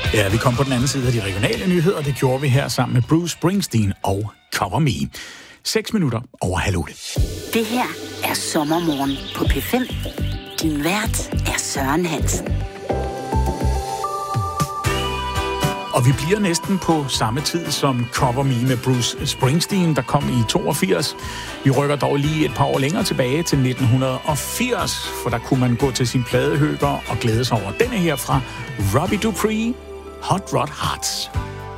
Ja, vi kom på den anden side af de regionale nyheder. Det gjorde vi her sammen med Bruce Springsteen og Cover Me. 6 minutter over 7:30. Det her er Sommermorgen på P5. Din vært er Søren Hansen. Og vi bliver næsten på samme tid som Cover Me med Bruce Springsteen, der kom i 82. Vi rykker dog lige et par år længere tilbage til 1980, for der kunne man gå til sin pladehøger og glæde sig over denne her fra Robbie Dupree, Hot Rod Hearts.